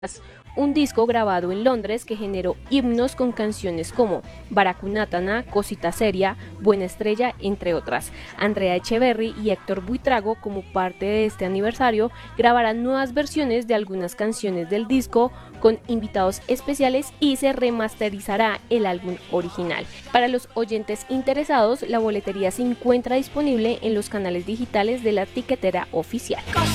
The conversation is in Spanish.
un disco grabado en Londres que generó himnos con canciones como Baracunátana, Cosita Seria, Buena Estrella, entre otras. Andrea Echeverry y Héctor Buitrago, como parte de este aniversario, grabarán nuevas versiones de algunas canciones del disco con invitados especiales y se remasterizará el álbum original. Para los oyentes interesados, la boletería se encuentra disponible en los canales digitales de la tiquetera oficial.